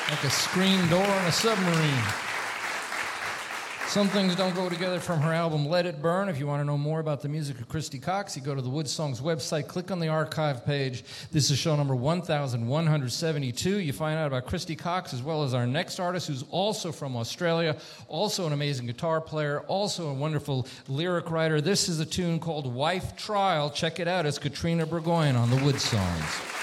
Like a screen door on a submarine. Some Things Don't Go Together from her album Let It Burn. If you want to know more about the music of Christy Cox, you go to the Wood Songs website, click on the archive page. This is show number 1172. You find out about Christy Cox as well as our next artist, who's also from Australia, also an amazing guitar player, also a wonderful lyric writer. This is a tune called Wife Trial. Check it out. It's Katrina Burgoyne on the Wood Songs.